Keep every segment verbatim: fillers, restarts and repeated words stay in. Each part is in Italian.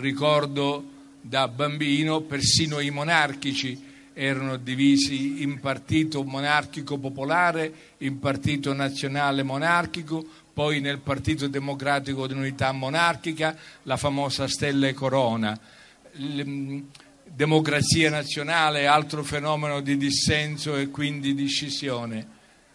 ricordo da bambino persino i monarchici erano divisi in partito monarchico popolare, in partito nazionale monarchico, poi nel partito democratico di unità monarchica, la famosa stella e corona. Democrazia nazionale, altro fenomeno di dissenso e quindi di scisione.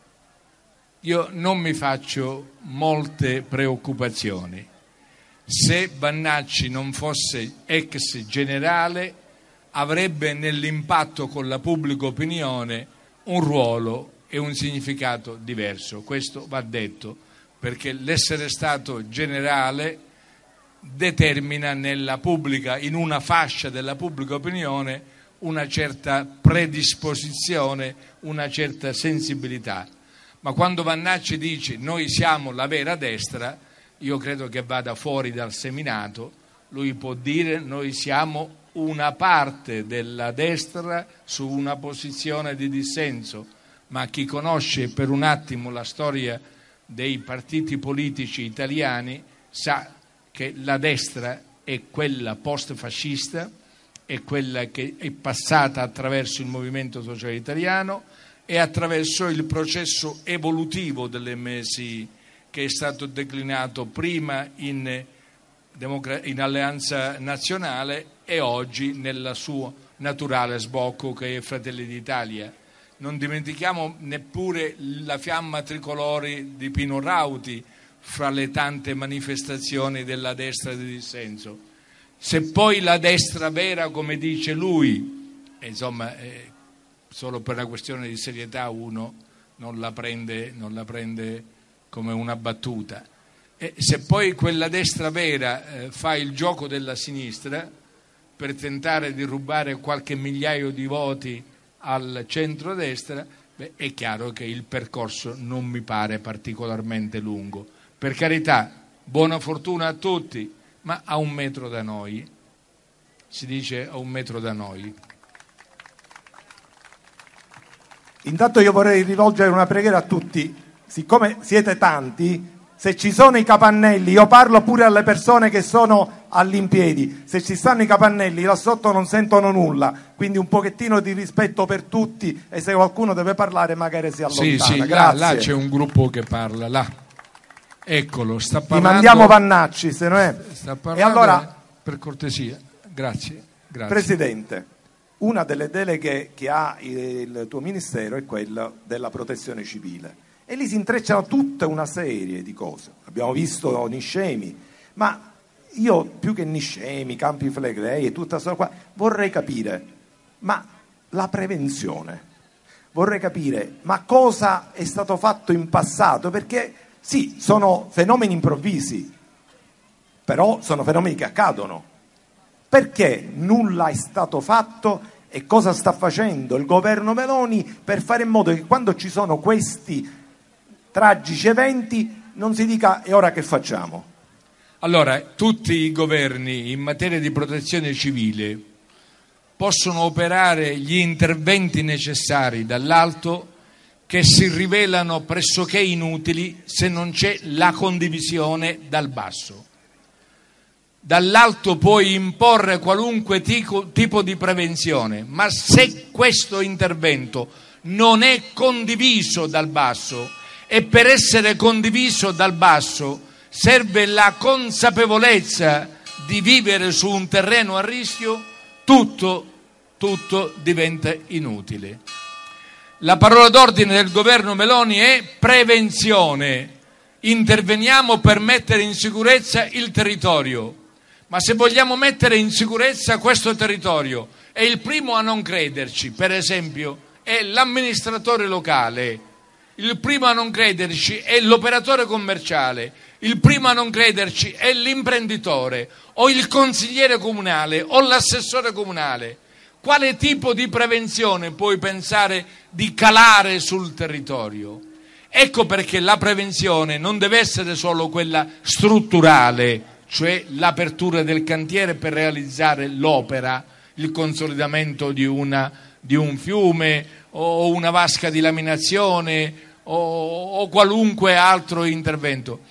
Io non mi faccio molte preoccupazioni. Se Vannacci non fosse ex generale, avrebbe nell'impatto con la pubblica opinione un ruolo e un significato diverso. Questo va detto, perché l'essere stato generale determina nella pubblica, in una fascia della pubblica opinione, una certa predisposizione, una certa sensibilità. Ma quando Vannacci dice noi siamo la vera destra, io credo che vada fuori dal seminato. Lui può dire noi siamo una parte della destra su una posizione di dissenso, ma chi conosce per un attimo la storia dei partiti politici italiani sa che la destra è quella post-fascista, è quella che è passata attraverso il movimento sociale italiano e attraverso il processo evolutivo dell'M S I, che è stato declinato prima in, in Alleanza Nazionale e oggi nel suo naturale sbocco che è Fratelli d'Italia. Non dimentichiamo neppure la fiamma tricolore di Pino Rauti fra le tante manifestazioni della destra di dissenso. Se poi la destra vera, come dice lui, insomma, eh, solo per una questione di serietà uno non la prende, non la prende come una battuta, e se poi quella destra vera eh, fa il gioco della sinistra per tentare di rubare qualche migliaio di voti al centrodestra, beh, è chiaro che il percorso non mi pare particolarmente lungo. Per carità, buona fortuna a tutti, ma a un metro da noi, si dice a un metro da noi. Intanto io vorrei rivolgere una preghiera a tutti, siccome siete tanti, se ci sono i capannelli, io parlo pure alle persone che sono all'impiedi, se ci stanno i capannelli là sotto non sentono nulla, quindi un pochettino di rispetto per tutti, e se qualcuno deve parlare magari si allontana. Sì, sì, là, là c'è un gruppo che parla, là. Eccolo, sta parlando. Ti mandiamo Vannacci, se non è. Sta parlando, e allora, per cortesia, grazie, grazie. Presidente, una delle deleghe che ha il tuo ministero è quella della protezione civile. E lì si intrecciano tutta una serie di cose. Abbiamo visto Niscemi, ma io più che Niscemi, Campi Flegrei e tutta questa qua, vorrei capire, ma la prevenzione, vorrei capire, ma cosa è stato fatto in passato? Perché sì, sono fenomeni improvvisi, però sono fenomeni che accadono. Perché nulla è stato fatto e cosa sta facendo il governo Meloni per fare in modo che quando ci sono questi tragici eventi non si dica e ora che facciamo? Allora, tutti i governi in materia di protezione civile possono operare gli interventi necessari dall'alto che si rivelano pressoché inutili se non c'è la condivisione dal basso. Dall'alto puoi imporre qualunque tipo, tipo di prevenzione, ma se questo intervento non è condiviso dal basso, e per essere condiviso dal basso serve la consapevolezza di vivere su un terreno a rischio, tutto, tutto diventa inutile. La parola d'ordine del governo Meloni è prevenzione. Interveniamo per mettere in sicurezza il territorio, ma se vogliamo mettere in sicurezza questo territorio e il primo a non crederci, per esempio, è l'amministratore locale, il primo a non crederci è l'operatore commerciale, il primo a non crederci è l'imprenditore o il consigliere comunale o l'assessore comunale. Quale tipo di prevenzione puoi pensare di calare sul territorio? Ecco perché la prevenzione non deve essere solo quella strutturale, cioè l'apertura del cantiere per realizzare l'opera, il consolidamento di, una, di un fiume o una vasca di laminazione o, o qualunque altro intervento.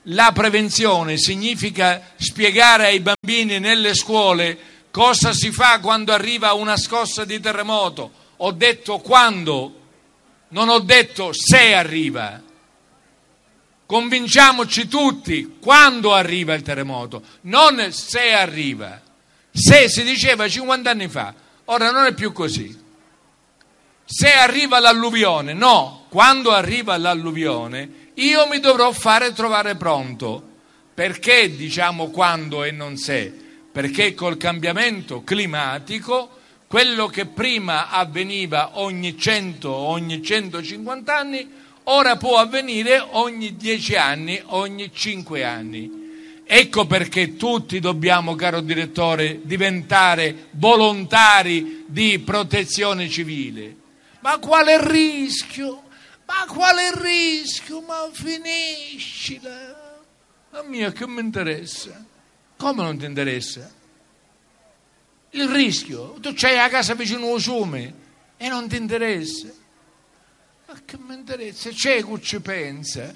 La prevenzione significa spiegare ai bambini nelle scuole cosa si fa quando arriva una scossa di terremoto. Ho detto quando, non ho detto se arriva. Convinciamoci tutti quando arriva il terremoto, non se arriva. Se si diceva cinquanta anni fa, ora non è più così. Se arriva l'alluvione, no, quando arriva l'alluvione io mi dovrò fare trovare pronto. Perché diciamo quando e non se? Perché col cambiamento climatico quello che prima avveniva ogni cento, ogni centocinquanta anni, ora può avvenire ogni dieci anni, ogni cinque anni. Ecco perché tutti dobbiamo, caro direttore, diventare volontari di protezione civile. Ma quale rischio? Ma quale rischio? Ma finiscila! Ma mia, che mi interessa? Come non ti interessa? Il rischio, tu c'hai la casa vicino al fiume e non ti interessa. Ma che mi interessa? C'è chi ci pensa.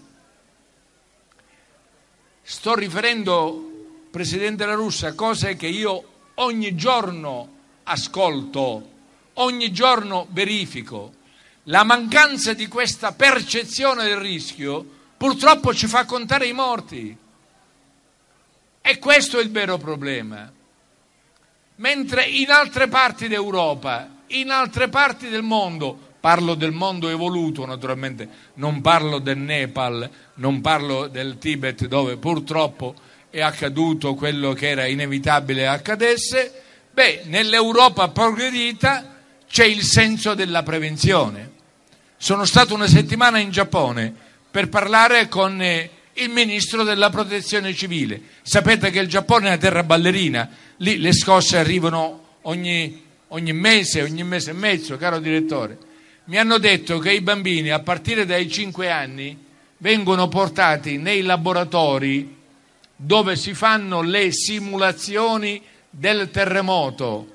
Sto riferendo, Presidente La Russa, a cose che io ogni giorno ascolto, ogni giorno verifico. La mancanza di questa percezione del rischio purtroppo ci fa contare i morti. E questo è il vero problema. Mentre in altre parti d'Europa, in altre parti del mondo, parlo del mondo evoluto naturalmente, non parlo del Nepal, non parlo del Tibet dove purtroppo è accaduto quello che era inevitabile accadesse, beh, nell'Europa progredita c'è il senso della prevenzione. Sono stato una settimana in Giappone per parlare con il ministro della protezione civile. Sapete che il Giappone è una terra ballerina, lì le scosse arrivano ogni, ogni mese, ogni mese e mezzo, caro direttore. Mi hanno detto che i bambini a partire dai cinque anni vengono portati nei laboratori dove si fanno le simulazioni del terremoto.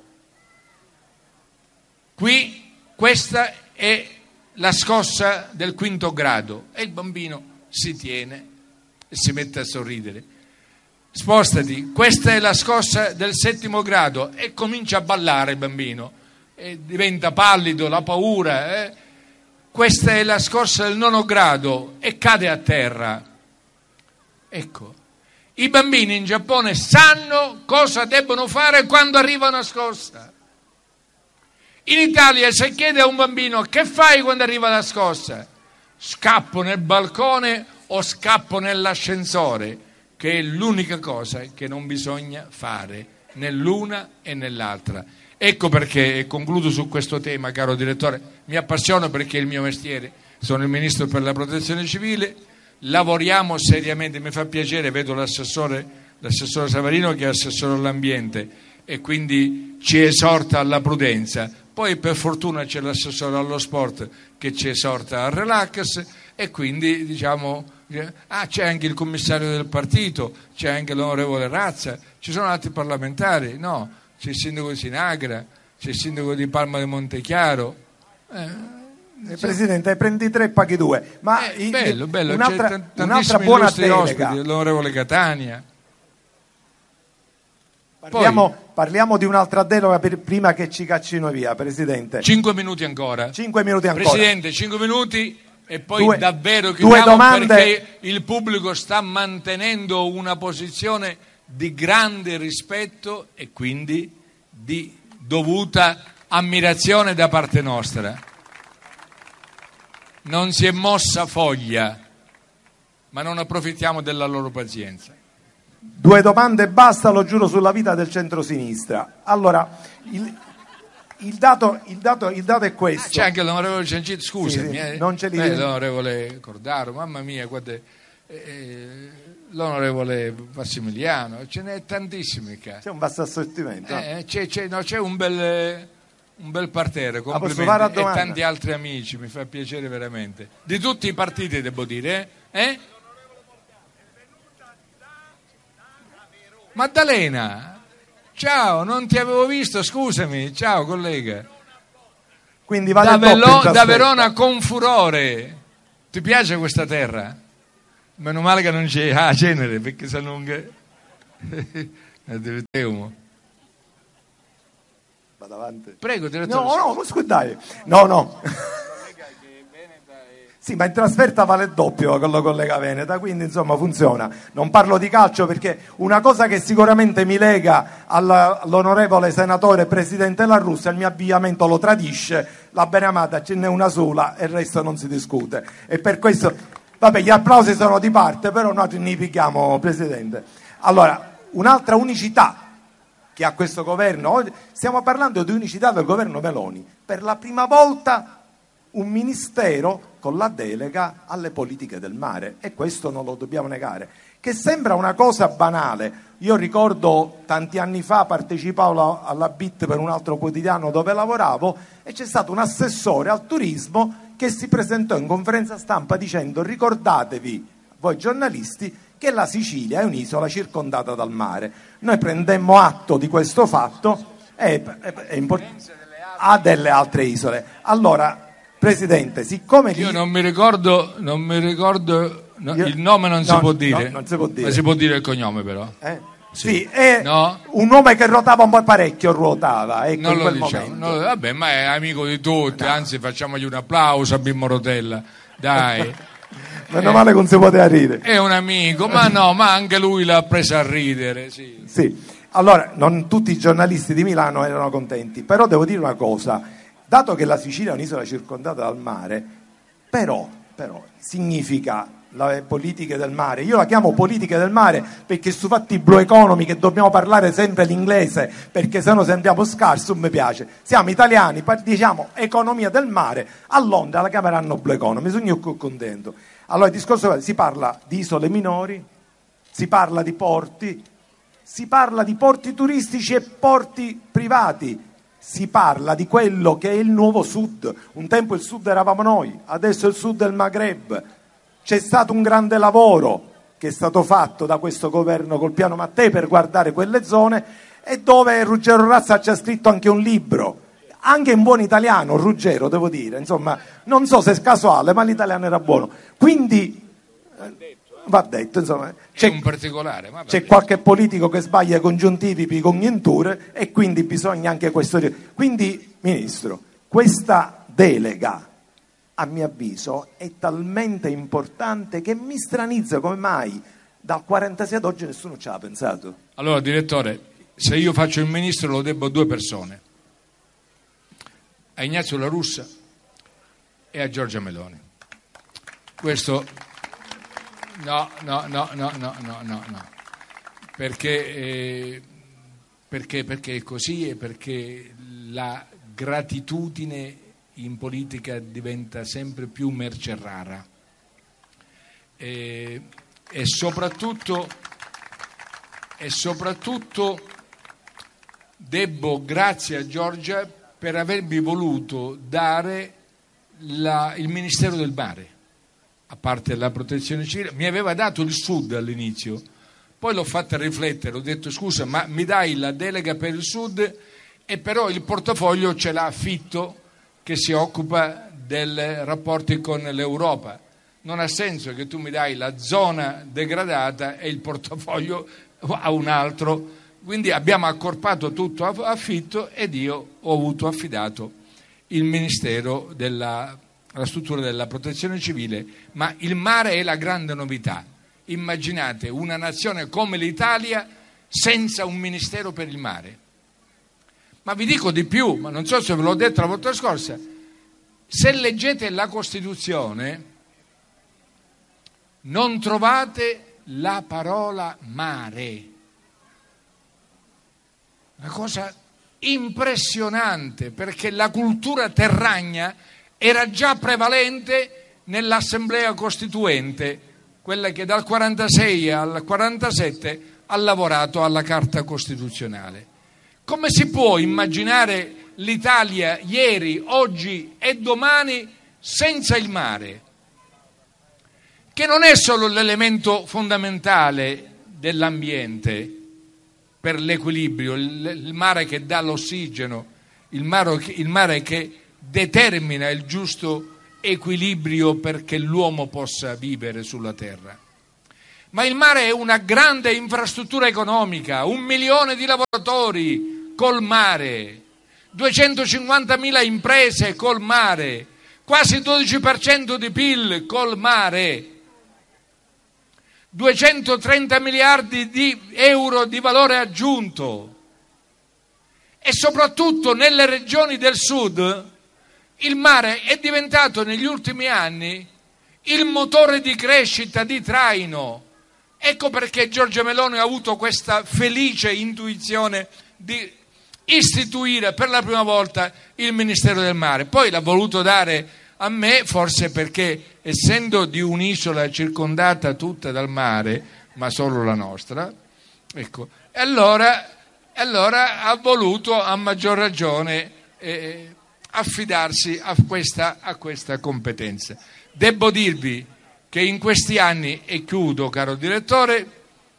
Qui questa è la scossa del quinto grado e il bambino si tiene e si mette a sorridere. Spostati, questa è la scossa del settimo grado e comincia a ballare il bambino e diventa pallido, la paura. Eh? Questa è la scossa del nono grado e cade a terra. Ecco, i bambini in Giappone sanno cosa debbono fare quando arriva una scossa. In Italia se chiede a un bambino che fai quando arriva la scossa, scappo nel balcone o scappo nell'ascensore, che è l'unica cosa che non bisogna fare né l'una e nell'altra. Ecco perché, e concludo su questo tema, caro direttore, mi appassiona perché è il mio mestiere, sono il ministro per la protezione civile, lavoriamo seriamente, mi fa piacere, vedo l'assessore, l'assessore Savarino che è assessore all'ambiente e quindi ci esorta alla prudenza. Poi per fortuna c'è l'assessore allo sport che ci esorta al relax e quindi diciamo, ah, c'è anche il commissario del partito, c'è anche l'onorevole Razza, ci sono altri parlamentari, no, c'è il sindaco di Sinagra, c'è il sindaco di Palma di Montechiaro. Eh, eh, Presidente, prendi tre, paghi due. Ma eh, bello, bello, un'altra, c'è t- un'altra buona delega. Ospiti, l'onorevole Catania. Parliamo, Poi, parliamo di un'altra deroga per, prima che ci caccino via, Presidente. Cinque minuti ancora. Cinque minuti ancora. Presidente, cinque minuti e poi due, davvero chiudiamo due domande. Perché il pubblico sta mantenendo una posizione di grande rispetto e quindi di dovuta ammirazione da parte nostra. Non si è mossa foglia, ma non approfittiamo della loro pazienza. Due domande e basta, lo giuro sulla vita del centrosinistra. Allora, il, il, dato, il, dato, il dato è questo. Ah, c'è anche l'onorevole Ciancito, scusami, sì, sì, eh. non ce li... eh, l'onorevole Cordaro, mamma mia, guarda, eh, l'onorevole Massimiliano, ce n'è tantissimi qua. C'è un vasto assortimento. Eh, c'è, c'è, no, c'è un bel, un bel parterre, complimenti, ah, e tanti altri amici, mi fa piacere veramente. Di tutti i partiti, devo dire, eh? eh? Maddalena, ciao, non ti avevo visto, scusami, ciao collega. Quindi vale da, il doppio, Velo, da Verona con furore. Ti piace questa terra? Meno male che non c'è a Cenere, perché se non che vado avanti. Prego, direttore. No, no, non scusate. No, no. Sì, ma in trasferta vale il doppio con la collega Veneta, quindi insomma funziona. Non parlo di calcio perché una cosa che sicuramente mi lega all'onorevole senatore presidente La Russa, il mio avviamento lo tradisce, la beneamata ce n'è una sola e il resto non si discute. E per questo, vabbè, gli applausi sono di parte, però noi ne picchiamo, presidente. Allora, un'altra unicità che ha questo governo, stiamo parlando di unicità del governo Meloni, per la prima volta un ministero con la delega alle politiche del mare, e questo non lo dobbiamo negare, che sembra una cosa banale. Io ricordo tanti anni fa partecipavo alla B I T per un altro quotidiano dove lavoravo e c'è stato un assessore al turismo che si presentò in conferenza stampa dicendo: ricordatevi voi giornalisti che la Sicilia è un'isola circondata dal mare. Noi prendemmo atto di questo fatto e è, è import- ha delle altre isole. Allora, Presidente, siccome io non mi ricordo, non mi ricordo no, io, il nome non, no, si può dire, no, non si può dire, ma si può dire il cognome però. Eh? Sì, sì, è no? un nome che ruotava un po' parecchio, ruotava. Ecco, non in lo quel diciamo, momento. No, vabbè, ma è amico di tutti, no. Anzi facciamogli un applauso a Bimmo Rotella, dai. Meno male che non si poteva ridere. È un amico, ma no, ma anche lui l'ha presa a ridere, sì. Sì. Allora, non tutti i giornalisti di Milano erano contenti, però devo dire una cosa. Dato che la Sicilia è un'isola circondata dal mare, però, però significa le politiche del mare, io la chiamo politiche del mare perché su fatti blue economy che dobbiamo parlare sempre l'inglese perché sennò sembriamo scarsi, non mi piace. Siamo italiani, diciamo economia del mare, a Londra la chiameranno blue economy, sono io contento. Allora il discorso, si parla di isole minori, si parla di porti, si parla di porti turistici e porti privati. Si parla di quello che è il nuovo Sud. Un tempo il Sud eravamo noi, adesso il Sud è il Maghreb. C'è stato un grande lavoro che è stato fatto da questo governo col piano Mattei per guardare quelle zone, e dove Ruggero Razza ci ha scritto anche un libro, anche in buon italiano, Ruggero, devo dire, insomma, non so se è casuale, ma l'italiano era buono. Quindi va detto, insomma, c'è, un particolare, ma c'è qualche politico che sbaglia congiuntivi, congiunture, e quindi bisogna anche questo. Quindi, Ministro, questa delega, a mio avviso, è talmente importante che mi stranizza come mai dal quarantasei ad oggi nessuno ci ha pensato. Allora, direttore, se io faccio il ministro lo debbo a due persone, a Ignazio La Russa e a Giorgia Meloni. Questo No, no, no, no, no, no, no, no. Perché, eh, perché, perché è così, e perché la gratitudine in politica diventa sempre più merce rara. E, e soprattutto, e soprattutto debbo grazie a Giorgia per avermi voluto dare la, il Ministero del Mare. A parte la protezione civile, mi aveva dato il Sud all'inizio, poi l'ho fatta riflettere, ho detto scusa, ma mi dai la delega per il Sud e però il portafoglio ce l'ha Fitto che si occupa dei rapporti con l'Europa. Non ha senso che tu mi dai la zona degradata e il portafoglio a un altro, quindi abbiamo accorpato tutto a Fitto ed io ho avuto affidato il Ministero della la struttura della protezione civile, ma il mare è la grande novità. Immaginate una nazione come l'Italia senza un ministero per il mare. Ma vi dico di più, ma non so se ve l'ho detto la volta scorsa, se leggete la Costituzione non trovate la parola mare. Una cosa impressionante, perché la cultura terragna era già prevalente nell'Assemblea Costituente, quella che dal quarantasei al quarantasette ha lavorato alla Carta Costituzionale. Come si può immaginare l'Italia ieri, oggi e domani senza il mare, che non è solo l'elemento fondamentale dell'ambiente per l'equilibrio, il mare che dà l'ossigeno, il mare, il mare che determina il giusto equilibrio perché l'uomo possa vivere sulla terra, Ma il mare è una grande infrastruttura economica, un milione di lavoratori col mare, duecentocinquantamila imprese col mare, quasi il dodici per cento di P I L col mare, duecentotrenta miliardi di euro di valore aggiunto. E soprattutto nelle regioni del sud il mare è diventato negli ultimi anni il motore di crescita, di traino. Ecco perché Giorgia Meloni ha avuto questa felice intuizione di istituire per la prima volta il Ministero del Mare. Poi l'ha voluto dare a me, forse perché essendo di un'isola circondata tutta dal mare, ma solo la nostra, ecco, e allora, allora ha voluto a maggior ragione eh, affidarsi a questa, a questa competenza. Devo dirvi che in questi anni, e chiudo caro direttore,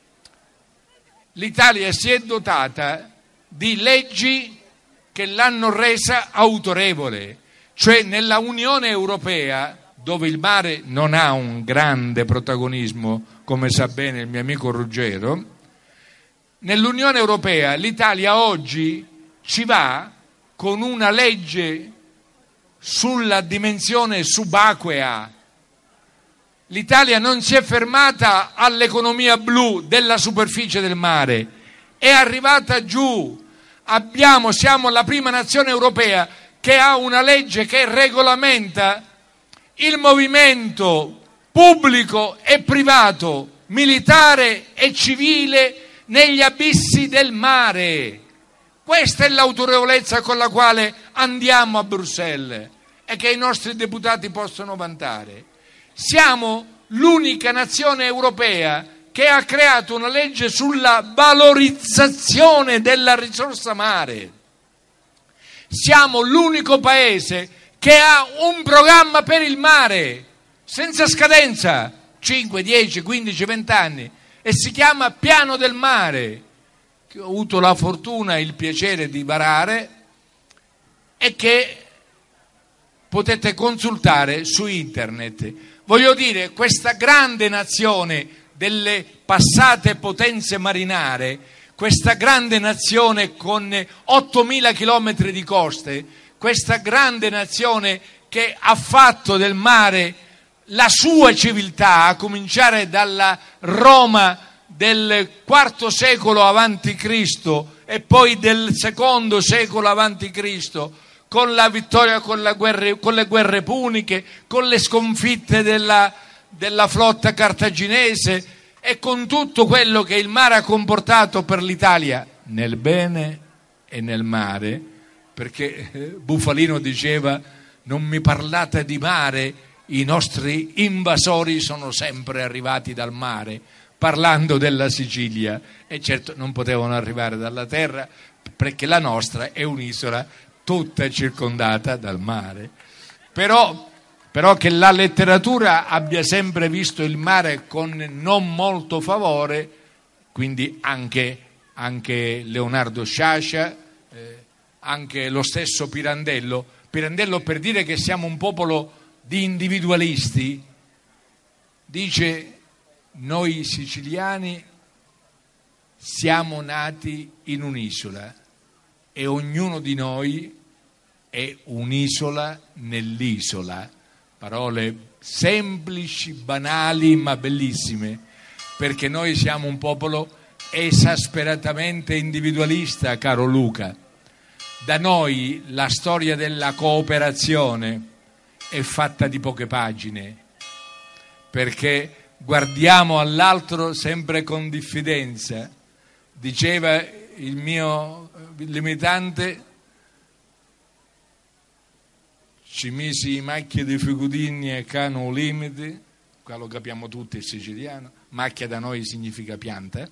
l'Italia si è dotata di leggi che l'hanno resa autorevole, cioè nella Unione Europea, dove il mare non ha un grande protagonismo, come sa bene il mio amico Ruggero, nell'Unione Europea l'Italia oggi ci va con una legge sulla dimensione subacquea. L'Italia non si è fermata all'economia blu della superficie del mare, è arrivata giù. Abbiamo, siamo la prima nazione europea che ha una legge che regolamenta il movimento pubblico e privato, militare e civile negli abissi del mare. Questa è l'autorevolezza con la quale andiamo a Bruxelles e che i nostri deputati possono vantare. Siamo l'unica nazione europea che ha creato una legge sulla valorizzazione della risorsa mare. Siamo l'unico paese che ha un programma per il mare senza scadenza, cinque, dieci, quindici, venti anni, e si chiama Piano del Mare, che ho avuto la fortuna e il piacere di varare e che potete consultare su internet. Voglio dire, questa grande nazione delle passate potenze marinare, questa grande nazione con ottomila chilometri di coste, questa grande nazione che ha fatto del mare la sua civiltà, a cominciare dalla Roma del quarto secolo avanti Cristo e poi del secondo secolo avanti Cristo, con la vittoria con, la guerre, con le guerre puniche, con le sconfitte della, della flotta cartaginese e con tutto quello che il mare ha comportato per l'Italia, nel bene e nel male, perché Bufalino diceva: non mi parlate di mare, i nostri invasori sono sempre arrivati dal mare, parlando della Sicilia, e certo non potevano arrivare dalla terra perché la nostra è un'isola tutta circondata dal mare. Però, però che la letteratura abbia sempre visto il mare con non molto favore, quindi anche, anche Leonardo Sciascia, eh, anche lo stesso Pirandello, Pirandello per dire che siamo un popolo di individualisti, dice: noi siciliani siamo nati in un'isola e ognuno di noi è un'isola nell'isola. Parole semplici, banali, ma bellissime, perché noi siamo un popolo esasperatamente individualista, caro Luca. Da noi la storia della cooperazione è fatta di poche pagine, perché guardiamo all'altro sempre con diffidenza. Diceva il mio limitante: ci misi i macchie di Figudini e cano limiti, qua lo capiamo tutti il siciliano, macchia da noi significa pianta,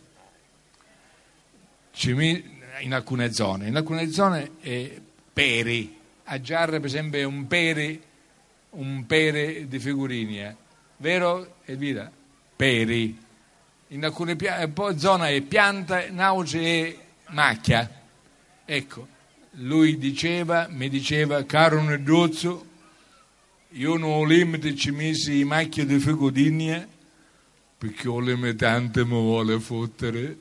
ci mi, in alcune zone, in alcune zone è peri, a Giarre per esempio è un peri, un pere di Figurini, vero Elvira? Peri. In alcune pia- poi zona è pianta, nauce e macchia. Ecco, lui diceva, mi diceva: caro Nedozzo, io non ho limite, ci misi i macchie di Figurini, perché ho le mie tante mi vuole fottere.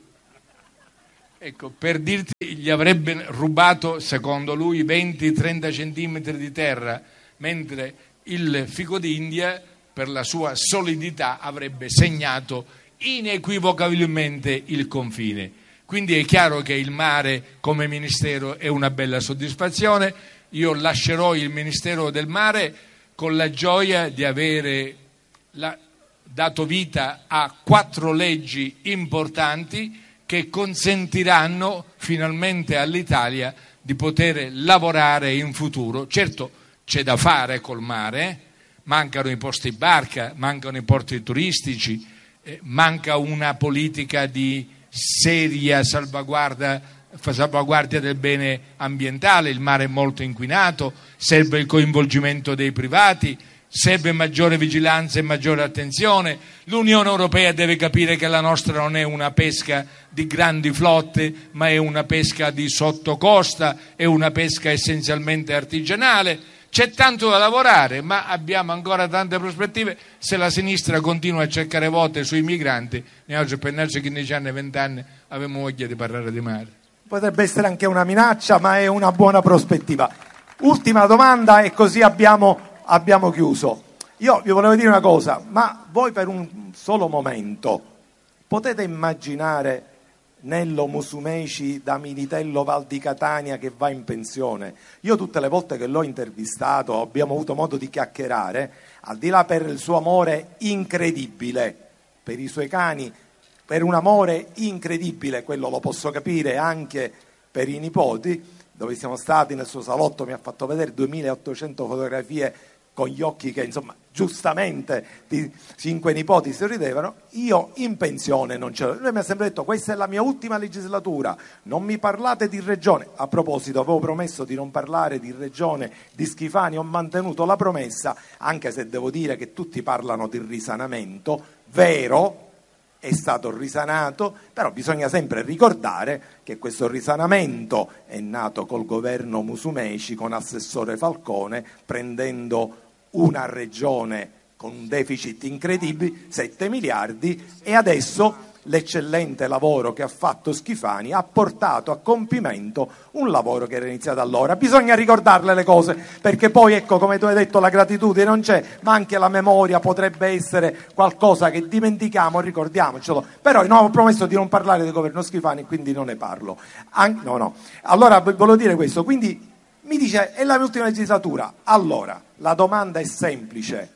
Ecco, per dirti, gli avrebbe rubato, secondo lui, venti trenta centimetri di terra, mentre il fico d'India, per la sua solidità, avrebbe segnato inequivocabilmente il confine. Quindi è chiaro che il mare come ministero è una bella soddisfazione. Io lascerò il Ministero del Mare con la gioia di avere la, dato vita a quattro leggi importanti che consentiranno finalmente all'Italia di poter lavorare in futuro. Certo, c'è da fare col mare, eh? Mancano i posti barca, mancano i porti turistici, eh, manca una politica di seria salvaguardia, salvaguardia del bene ambientale, il mare è molto inquinato, serve il coinvolgimento dei privati, serve maggiore vigilanza e maggiore attenzione. L'Unione Europea deve capire che la nostra non è una pesca di grandi flotte, ma è una pesca di sottocosta, è una pesca essenzialmente artigianale. C'è tanto da lavorare, ma abbiamo ancora tante prospettive. Se la sinistra continua a cercare volte sui migranti, ne oggi per noi quindici anni, venti anni avremo voglia di parlare di mare. Potrebbe essere anche una minaccia, ma è una buona prospettiva. Ultima domanda e così abbiamo, abbiamo chiuso. Io vi volevo dire una cosa, ma voi per un solo momento potete immaginare Nello Musumeci da Militello Val di Catania che va in pensione? Io tutte le volte che l'ho intervistato, abbiamo avuto modo di chiacchierare, al di là per il suo amore incredibile per i suoi cani, per un amore incredibile, quello lo posso capire anche per i nipoti, dove siamo stati nel suo salotto, mi ha fatto vedere duemilaottocento fotografie con gli occhi che insomma giustamente di cinque nipoti sorridevano. Io in pensione non ce l'ho. Lui mi ha sempre detto: questa è la mia ultima legislatura, non mi parlate di regione. A proposito, avevo promesso di non parlare di regione di Schifani, ho mantenuto la promessa, anche se devo dire che tutti parlano di risanamento, vero, è stato risanato, però bisogna sempre ricordare che questo risanamento è nato col governo Musumeci, con assessore Falcone, prendendo una regione con un deficit incredibile, sette miliardi, e adesso l'eccellente lavoro che ha fatto Schifani ha portato a compimento un lavoro che era iniziato allora. Bisogna ricordarle le cose, perché poi, ecco, come tu hai detto, la gratitudine non c'è, ma anche la memoria potrebbe essere qualcosa che dimentichiamo, ricordiamocelo. Però no, ho promesso di non parlare del governo Schifani, quindi non ne parlo. An- no, no. Allora, volevo dire questo, quindi mi dice, è la mia ultima legislatura. Allora, la domanda è semplice.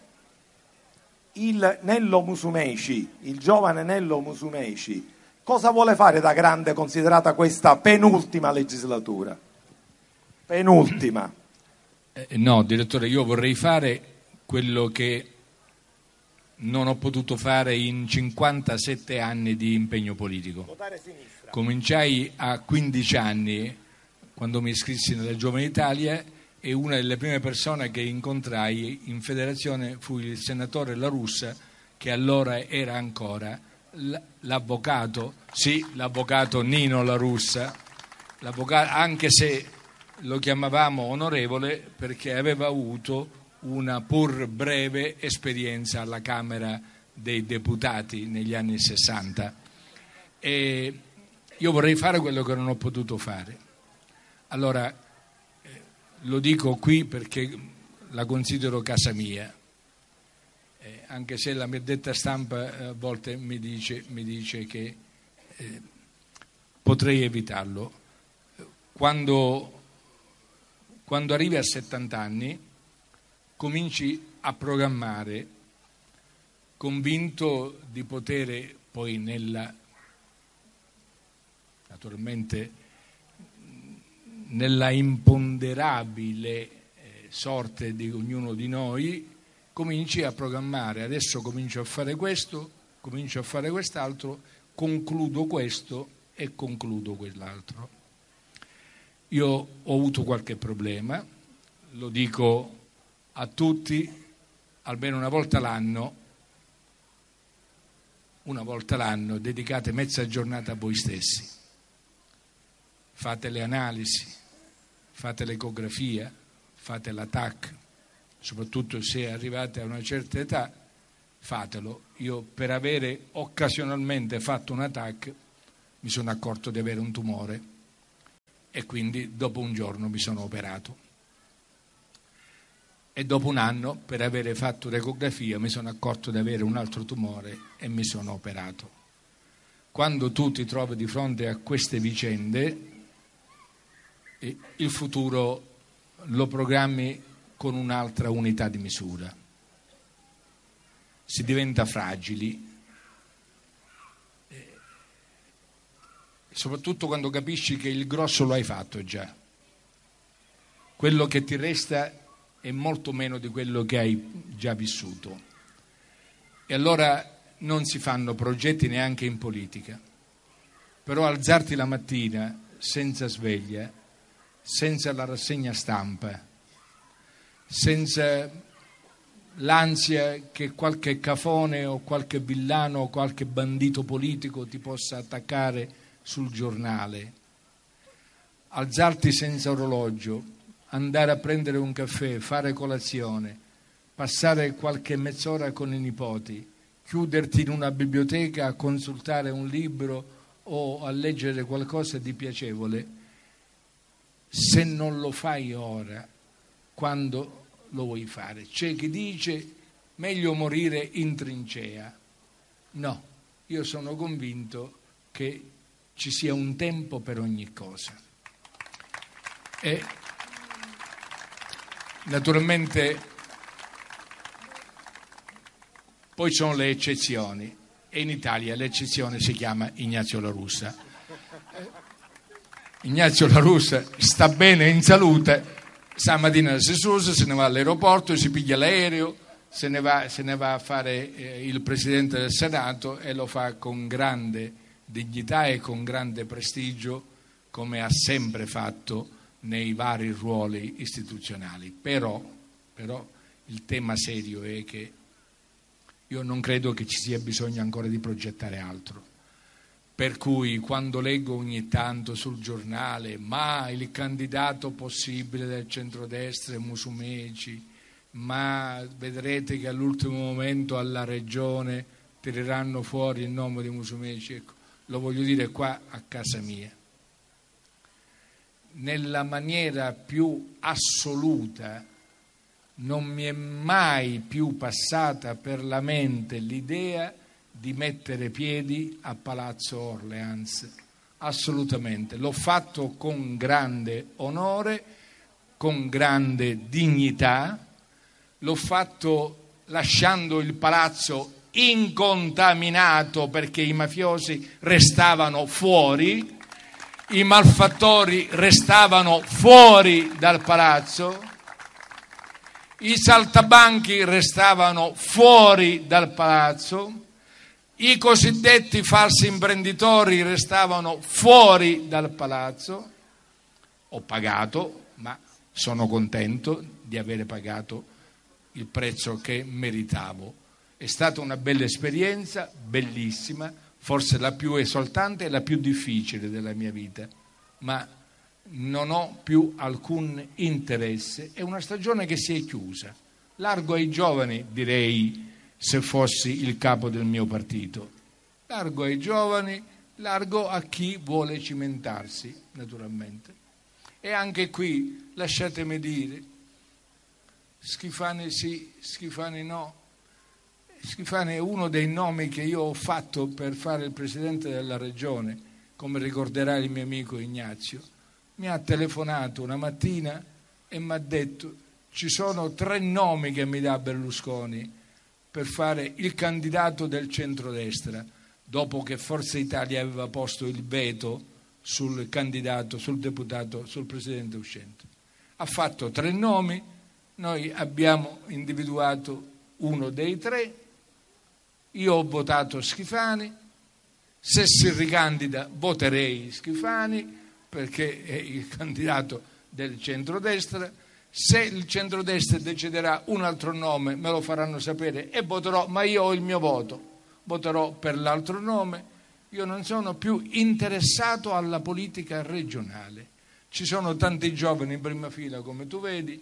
Il Nello Musumeci, il giovane Nello Musumeci, cosa vuole fare da grande, considerata questa penultima legislatura? Penultima. Eh, no, direttore, io vorrei fare quello che non ho potuto fare in cinquantasette anni di impegno politico. Votare sinistra. Cominciai a quindici anni, quando mi iscrissi nella Giovane Italia, e una delle prime persone che incontrai in federazione fu il senatore La Russa, che allora era ancora l'avvocato, sì, l'avvocato Nino La Russa, l'avvocato, anche se lo chiamavamo onorevole perché aveva avuto una pur breve esperienza alla Camera dei Deputati negli anni sessanta. E io vorrei fare quello che non ho potuto fare. Allora, lo dico qui perché la considero casa mia, eh, anche se la mia detta stampa a volte mi dice, mi dice che eh, potrei evitarlo. Quando, quando arrivi a settanta anni cominci a programmare, convinto di poter poi nella, naturalmente, nella imponderabile eh, sorte di ognuno di noi, cominci a programmare. Adesso comincio a fare questo, comincio a fare quest'altro, concludo questo e concludo quell'altro. Io ho avuto qualche problema, lo dico a tutti, almeno una volta l'anno, una volta l'anno dedicate mezza giornata a voi stessi. Fate le analisi, fate l'ecografia, fate la T A C, soprattutto se arrivate a una certa età, fatelo. Io, per avere occasionalmente fatto un attacco, mi sono accorto di avere un tumore e quindi dopo un giorno mi sono operato. E dopo un anno, per avere fatto l'ecografia, mi sono accorto di avere un altro tumore e mi sono operato. Quando tu ti trovi di fronte a queste vicende, il futuro lo programmi con un'altra unità di misura. Si diventa fragili, soprattutto quando capisci che il grosso lo hai fatto già. Quello che ti resta è molto meno di quello che hai già vissuto. E allora non si fanno progetti neanche in politica. Però alzarti la mattina senza sveglia, senza la rassegna stampa, senza l'ansia che qualche cafone o qualche villano o qualche bandito politico ti possa attaccare sul giornale, alzarti senza orologio, andare a prendere un caffè, fare colazione, passare qualche mezz'ora con i nipoti, chiuderti in una biblioteca a consultare un libro o a leggere qualcosa di piacevole, se non lo fai ora, quando lo vuoi fare? C'è chi dice meglio morire in trincea. No, io sono convinto che ci sia un tempo per ogni cosa. E naturalmente poi sono le eccezioni e in Italia l'eccezione si chiama Ignazio La Russa. Ignazio La Russa sta bene in salute, stamattina si susa, se ne va all'aeroporto, si piglia l'aereo, se ne va, se ne va a fare eh, il Presidente del Senato e lo fa con grande dignità e con grande prestigio, come ha sempre fatto nei vari ruoli istituzionali. Però, però il tema serio è che io non credo che ci sia bisogno ancora di progettare altro. Per cui quando leggo ogni tanto sul giornale ma il candidato possibile del centrodestra è Musumeci, ma vedrete che all'ultimo momento alla regione tireranno fuori il nome di Musumeci, ecco, lo voglio dire qua a casa mia. Nella maniera più assoluta non mi è mai più passata per la mente l'idea di mettere piedi a Palazzo Orleans, assolutamente. L'ho fatto con grande onore, con grande dignità, l'ho fatto lasciando il palazzo incontaminato perché i mafiosi restavano fuori, i malfattori restavano fuori dal palazzo, i saltabanchi restavano fuori dal palazzo, i cosiddetti falsi imprenditori restavano fuori dal palazzo. Ho pagato, ma sono contento di avere pagato il prezzo che meritavo. È stata una bella esperienza, bellissima, forse la più esaltante e la più difficile della mia vita, ma non ho più alcun interesse. È una stagione che si è chiusa. Largo ai giovani, direi, se fossi il capo del mio partito. Largo ai giovani, largo a chi vuole cimentarsi, naturalmente. E anche qui, lasciatemi dire, Schifani sì, Schifani no. Schifani è uno dei nomi che io ho fatto per fare il presidente della regione, come ricorderà il mio amico Ignazio. Mi ha telefonato una mattina e mi ha detto: ci sono tre nomi che mi dà Berlusconi per fare il candidato del centrodestra, dopo che Forza Italia aveva posto il veto sul candidato, sul deputato, sul presidente uscente. Ha fatto tre nomi, noi abbiamo individuato uno dei tre, io ho votato Schifani, se si ricandida voterei Schifani perché è il candidato del centrodestra. Se il centrodestra deciderà un altro nome me lo faranno sapere e voterò, ma io ho il mio voto, voterò per l'altro nome. Io non sono più interessato alla politica regionale. Ci sono tanti giovani in prima fila, come tu vedi,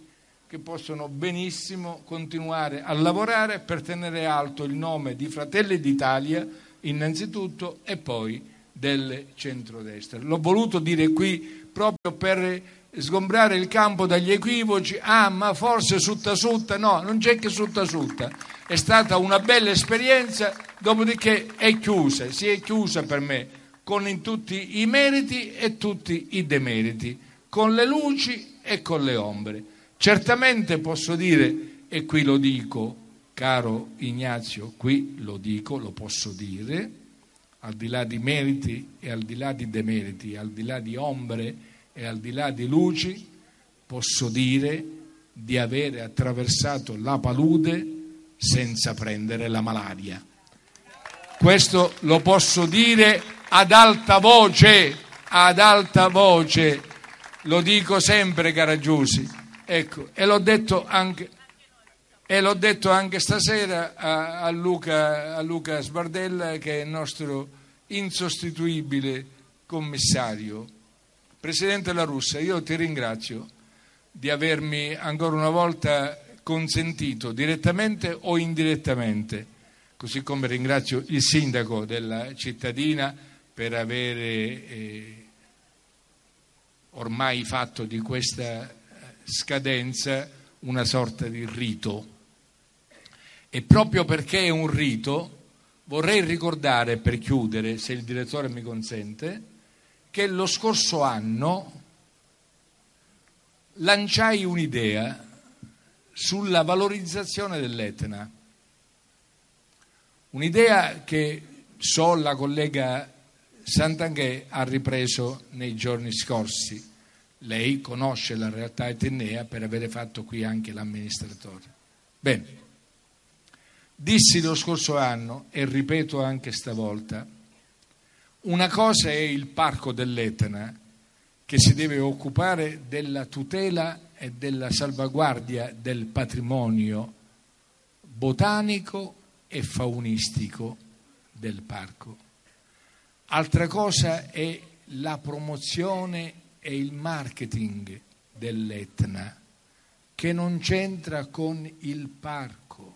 che possono benissimo continuare a lavorare per tenere alto il nome di Fratelli d'Italia innanzitutto e poi del centrodestra. L'ho voluto dire qui proprio per sgombrare il campo dagli equivoci. Ah, ma forse sutta sutta. No, non c'è che sutta sutta. È stata una bella esperienza, dopodiché è chiusa, si è chiusa per me con tutti i meriti e tutti i demeriti, con le luci e con le ombre. Certamente posso dire, e qui lo dico, caro Ignazio, qui lo dico, lo posso dire, al di là di meriti e al di là di demeriti, al di là di ombre e al di là di luci, posso dire di avere attraversato la palude senza prendere la malaria. Questo lo posso dire ad alta voce, ad alta voce, lo dico sempre, Caragiusi. Ecco, e l'ho detto anche, e l'ho detto anche stasera a, a, Luca, a Luca Sbardella, che è il nostro insostituibile commissario. Presidente La Russa, io ti ringrazio di avermi ancora una volta consentito, direttamente o indirettamente, così come ringrazio il sindaco della cittadina per avere eh, ormai fatto di questa scadenza una sorta di rito. E proprio perché è un rito vorrei ricordare, per chiudere, se il direttore mi consente, che lo scorso anno lanciai un'idea sulla valorizzazione dell'Etna, un'idea che so la collega Santanchè ha ripreso nei giorni scorsi. Lei conosce la realtà etnea per avere fatto qui anche l'amministratore. Bene, dissi lo scorso anno e ripeto anche stavolta, una cosa è il parco dell'Etna, che si deve occupare della tutela e della salvaguardia del patrimonio botanico e faunistico del parco. Altra cosa è la promozione e il marketing dell'Etna, che non c'entra con il parco.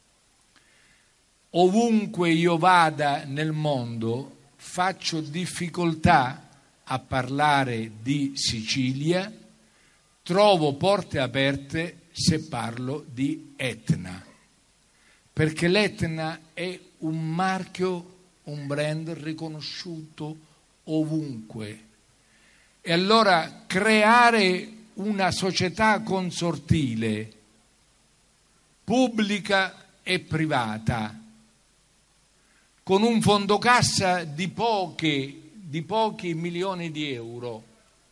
Ovunque io vada nel mondo faccio difficoltà a parlare di Sicilia, trovo porte aperte se parlo di Etna, perché l'Etna è un marchio, un brand riconosciuto ovunque. E allora creare una società consortile, pubblica e privata, con un fondo cassa di poche di pochi milioni di euro,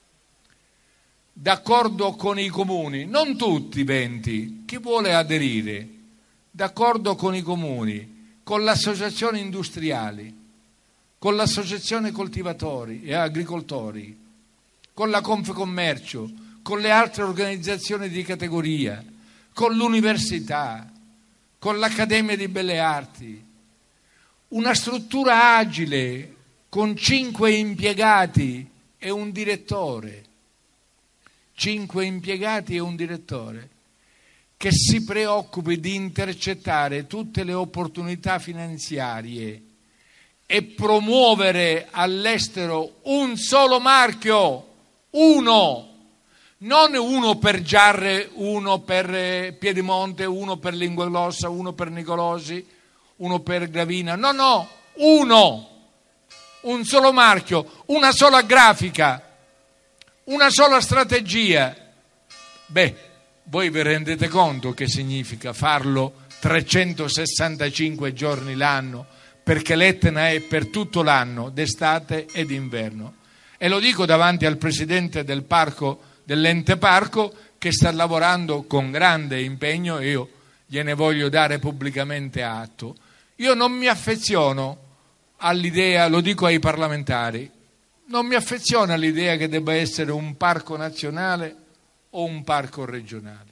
d'accordo con i comuni, non tutti venti, chi vuole aderire, d'accordo con i comuni, con l'associazione industriali, con l'associazione coltivatori e agricoltori, con la Confcommercio, con le altre organizzazioni di categoria, con l'università, con l'Accademia di Belle Arti, una struttura agile con cinque impiegati e un direttore, cinque impiegati e un direttore, che si preoccupi di intercettare tutte le opportunità finanziarie e promuovere all'estero un solo marchio, uno, non uno per Giarre, uno per Piedimonte, uno per Linguaglossa, uno per Nicolosi, uno per Gravina, no, no, uno, un solo marchio, una sola grafica, una sola strategia. Beh, voi vi rendete conto che significa farlo trecentosessantacinque giorni l'anno, perché l'Etna è per tutto l'anno, d'estate ed inverno. E lo dico davanti al presidente del parco, dell'ente parco, che sta lavorando con grande impegno e io gliene voglio dare pubblicamente atto. Io non mi affeziono all'idea, lo dico ai parlamentari, non mi affeziono all'idea che debba essere un parco nazionale o un parco regionale.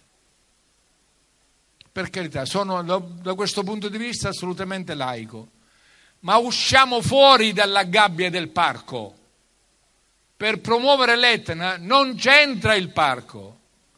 Per carità, sono da questo punto di vista assolutamente laico, ma usciamo fuori dalla gabbia del parco. Per promuovere l'Etna non c'entra il parco,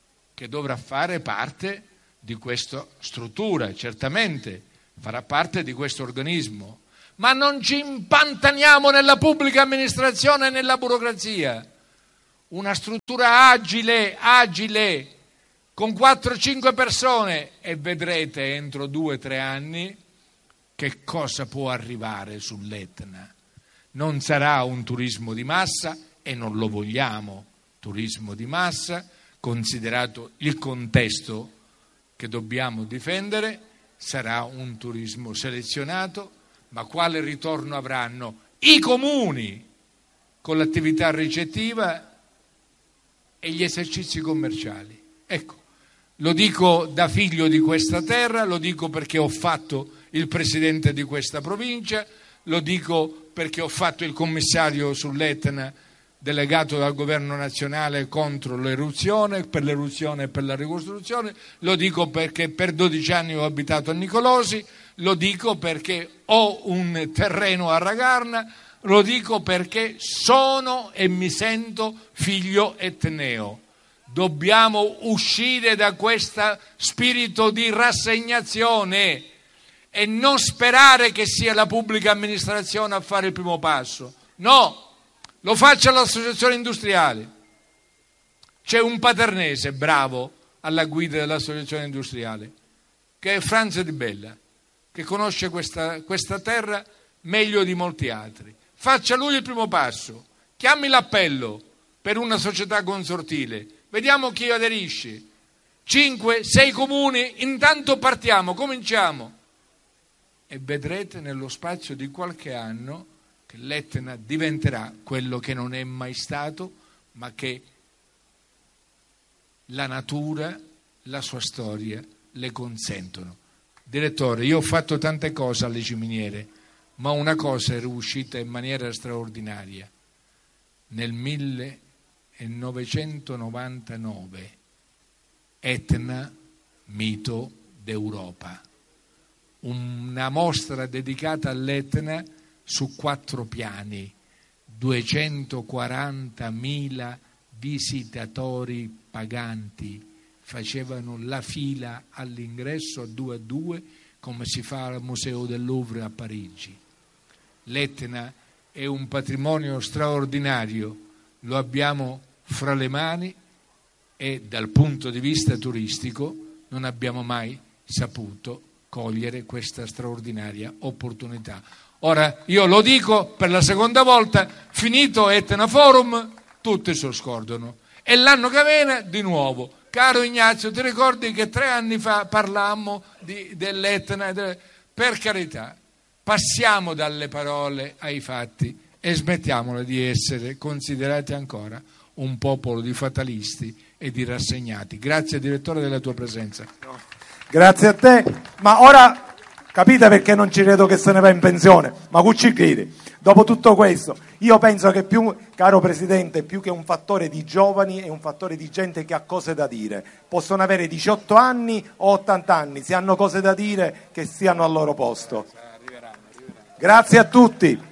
che dovrà fare parte di questa struttura, certamente farà parte di questo organismo, ma non ci impantaniamo nella pubblica amministrazione e nella burocrazia. Una struttura agile, agile, con quattro cinque persone, e vedrete entro due o tre anni che cosa può arrivare sull'Etna. Non sarà un turismo di massa, e non lo vogliamo, turismo di massa, considerato il contesto che dobbiamo difendere, sarà un turismo selezionato, ma quale ritorno avranno i comuni con l'attività ricettiva e gli esercizi commerciali? Ecco, lo dico da figlio di questa terra, lo dico perché ho fatto il presidente di questa provincia, lo dico perché ho fatto il commissario sull'Etna delegato dal governo nazionale contro l'eruzione, per l'eruzione e per la ricostruzione, lo dico perché per dodici anni ho abitato a Nicolosi, lo dico perché ho un terreno a Ragarna, lo dico perché sono e mi sento figlio etneo. Dobbiamo uscire da questo spirito di rassegnazione e non sperare che sia la pubblica amministrazione a fare il primo passo. No! Lo faccia l'associazione industriale. C'è un paternese bravo alla guida dell'associazione industriale, che è Franz Di Bella, che conosce questa, questa terra meglio di molti altri. Faccia lui il primo passo, chiami l'appello per una società consortile, vediamo chi aderisce. Cinque, sei comuni, intanto partiamo, cominciamo. E vedrete nello spazio di qualche anno che l'Etna diventerà quello che non è mai stato, ma che la natura, la sua storia le consentono. Direttore, io ho fatto tante cose alle ciminiere, ma una cosa è riuscita in maniera straordinaria. Nel millenovecentonovantanove, Etna, mito d'Europa. Una mostra dedicata all'Etna su quattro piani, duecentoquarantamila visitatori paganti facevano la fila all'ingresso a due a due, come si fa al Museo del Louvre a Parigi. L'Etna è un patrimonio straordinario, lo abbiamo fra le mani e dal punto di vista turistico non abbiamo mai saputo cogliere questa straordinaria opportunità. Ora, io lo dico per la seconda volta, finito Etna Forum, tutti se lo scordano. E l'anno che viene, di nuovo. Caro Ignazio, ti ricordi che tre anni fa parlammo di, dell'Etna? De... Per carità, passiamo dalle parole ai fatti e smettiamola di essere considerati ancora un popolo di fatalisti e di rassegnati. Grazie, direttore, della tua presenza. Grazie a te. Ma ora... Capite perché non ci credo che se ne va in pensione? Ma chi ci crede? Dopo tutto questo, io penso che più, caro Presidente, più che un fattore di giovani è un fattore di gente che ha cose da dire. Possono avere diciotto anni o ottanta anni, se hanno cose da dire che stiano al loro posto. Grazie a tutti.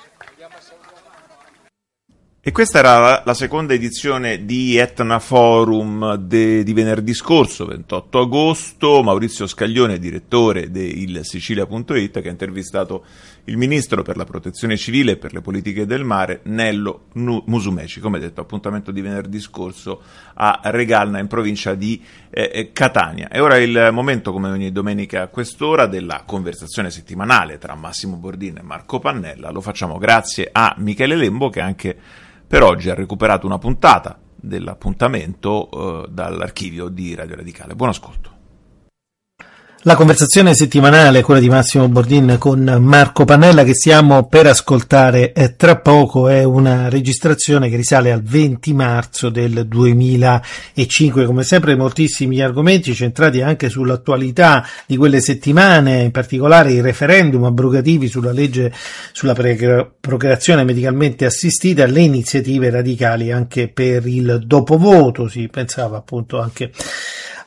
E questa era la seconda edizione di Etna Forum de, di venerdì scorso, ventotto agosto. Maurizio Scaglione, direttore del Sicilia punto it, che ha intervistato il ministro per la protezione civile e per le politiche del mare, Nello Musumeci. Come detto, appuntamento di venerdì scorso a Regalna, in provincia di eh, Catania. E ora è il momento, come ogni domenica a quest'ora, della conversazione settimanale tra Massimo Bordin e Marco Pannella. Lo facciamo grazie a Michele Lembo, che anche per oggi ha recuperato una puntata dell'appuntamento eh, dall'archivio di Radio Radicale. Buon ascolto. La conversazione settimanale, quella di Massimo Bordin con Marco Pannella, che stiamo per ascoltare eh, tra poco, è una registrazione che risale al venti marzo del duemilacinque. Come sempre moltissimi argomenti centrati anche sull'attualità di quelle settimane, in particolare i referendum abrogativi sulla legge sulla pre- procreazione medicalmente assistita, le iniziative radicali anche per il dopovoto. Si pensava appunto anche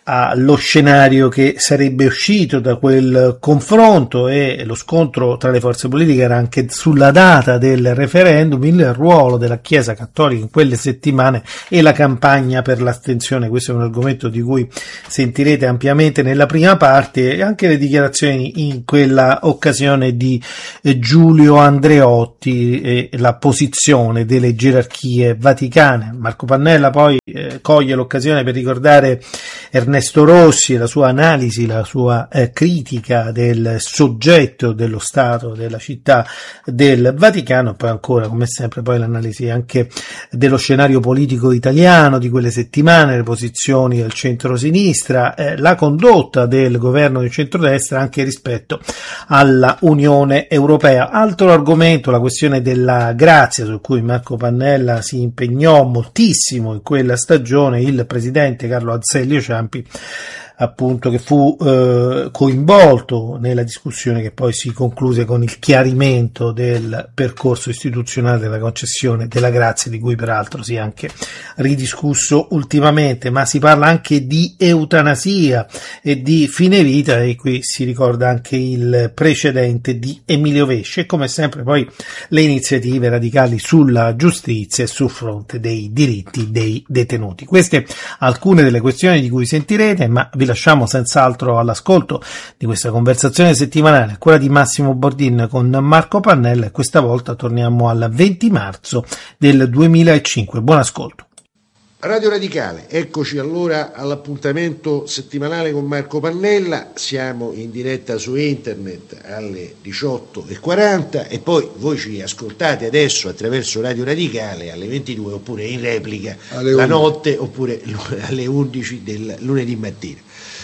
allo scenario che sarebbe uscito da quel confronto, e lo scontro tra le forze politiche era anche sulla data del referendum, il ruolo della Chiesa Cattolica in quelle settimane e la campagna per l'astensione. Questo è un argomento di cui sentirete ampiamente nella prima parte, e anche le dichiarazioni in quella occasione di Giulio Andreotti e la posizione delle gerarchie vaticane. Marco Pannella poi eh, coglie l'occasione per ricordare Ernesto Rossi, la sua analisi, la sua eh, critica del soggetto dello Stato, della città del Vaticano, poi ancora, come sempre, poi l'analisi anche dello scenario politico italiano di quelle settimane, le posizioni del centro-sinistra, eh, la condotta del governo del centrodestra anche rispetto alla Unione Europea. Altro argomento, la questione della grazia, su cui Marco Pannella si impegnò moltissimo in quella stagione. Il presidente Carlo Azeglio Ciampi, appunto, che fu eh, coinvolto nella discussione che poi si concluse con il chiarimento del percorso istituzionale della concessione della grazia, di cui peraltro si è anche ridiscusso ultimamente. Ma si parla anche di eutanasia e di fine vita, e qui si ricorda anche il precedente di Emilio Vesce, e come sempre poi le iniziative radicali sulla giustizia e sul fronte dei diritti dei detenuti. Queste alcune delle questioni di cui sentirete, ma vi lasciamo senz'altro all'ascolto di questa conversazione settimanale, quella di Massimo Bordin con Marco Pannella, e questa volta torniamo al venti marzo del duemilacinque. Buon ascolto. Radio Radicale, eccoci allora all'appuntamento settimanale con Marco Pannella. Siamo in diretta su internet alle diciotto e quaranta, e poi voi ci ascoltate adesso attraverso Radio Radicale alle ventidue, oppure in replica la notte, oppure alle undici del lunedì mattina.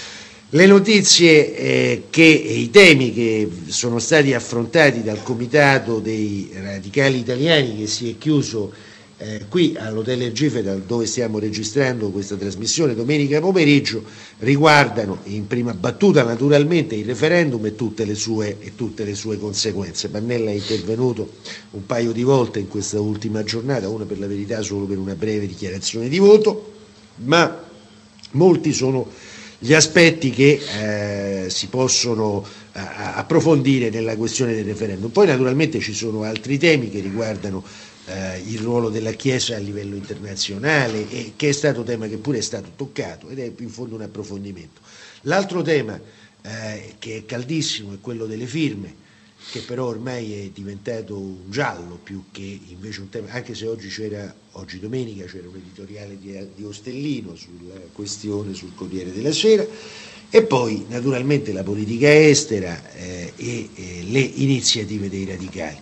Le notizie eh, che i temi che sono stati affrontati dal Comitato dei Radicali Italiani, che si è chiuso eh, qui all'Hotel Ergifedal, dove stiamo registrando questa trasmissione domenica pomeriggio, riguardano in prima battuta naturalmente il referendum e tutte le sue, e tutte le sue conseguenze. Pannella è intervenuto un paio di volte in questa ultima giornata, una per la verità solo per una breve dichiarazione di voto, ma molti sono gli aspetti che eh, si possono eh, approfondire nella questione del referendum. Poi naturalmente ci sono altri temi che riguardano eh, il ruolo della Chiesa a livello internazionale, e che è stato tema che pure è stato toccato, ed è in fondo un approfondimento. L'altro tema eh, che è caldissimo è quello delle firme, che però ormai è diventato un giallo più che invece un tema, anche se oggi c'era, oggi domenica c'era un editoriale di, di Ostellino sulla questione sul Corriere della Sera, e poi naturalmente la politica estera eh, e, e le iniziative dei radicali.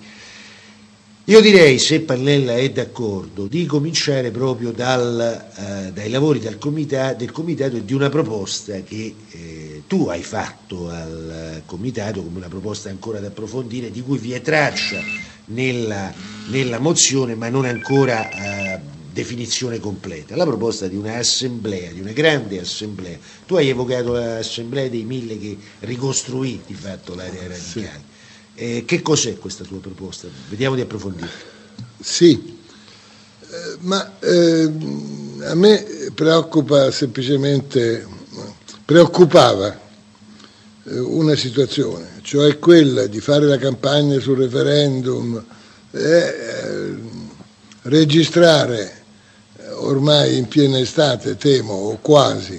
Io direi, se Pannella è d'accordo, di cominciare proprio dal, eh, dai lavori dal comitato, del comitato, e di una proposta che eh, tu hai fatto al comitato come una proposta ancora da approfondire, di cui vi è traccia nella, nella mozione, ma non ancora eh, definizione completa. La proposta di una assemblea, di una grande assemblea. Tu hai evocato l'assemblea dei mille che ricostruì di fatto l'area radicale. Sì. Eh, che cos'è questa tua proposta? Vediamo di approfondire. Sì, eh, ma eh, a me preoccupa semplicemente, preoccupava eh, una situazione, cioè quella di fare la campagna sul referendum e eh, registrare ormai in piena estate, temo, o quasi,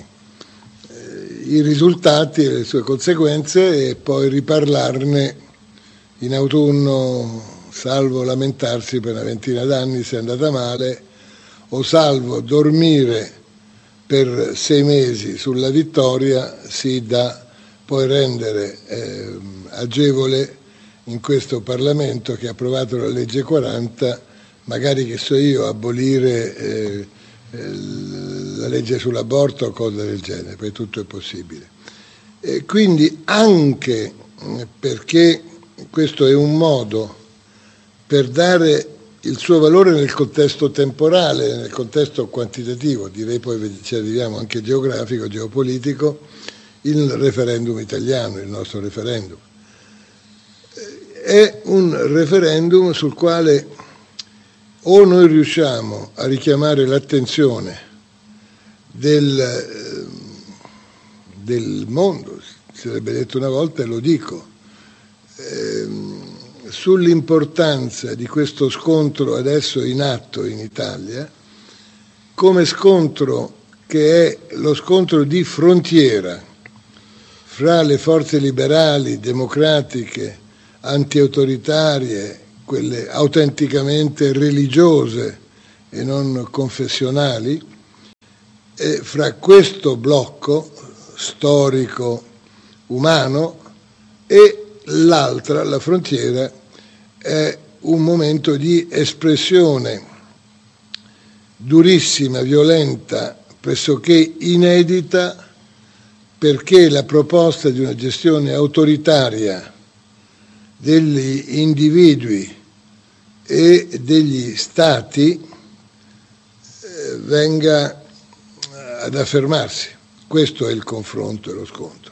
eh, i risultati e le sue conseguenze, e poi riparlarne in autunno, salvo lamentarsi per una ventina d'anni se è andata male, o salvo dormire per sei mesi sulla vittoria, sì da poi rendere eh, agevole in questo Parlamento che ha approvato la legge quaranta, magari, che so io, abolire eh, eh, la legge sull'aborto o cose del genere, perché tutto è possibile. E quindi anche perché questo è un modo per dare il suo valore nel contesto temporale, nel contesto quantitativo, direi poi ci arriviamo anche geografico, geopolitico, il referendum italiano, il nostro referendum. È un referendum sul quale o noi riusciamo a richiamare l'attenzione del, del mondo, si sarebbe detto una volta e lo dico, ehm, sull'importanza di questo scontro adesso in atto in Italia, come scontro che è lo scontro di frontiera fra le forze liberali, democratiche, antiautoritarie, quelle autenticamente religiose e non confessionali, e fra questo blocco storico umano e l'altra, la frontiera, è un momento di espressione durissima, violenta, pressoché inedita, perché la proposta di una gestione autoritaria degli individui e degli stati eh, venga ad affermarsi. Questo è il confronto e lo scontro.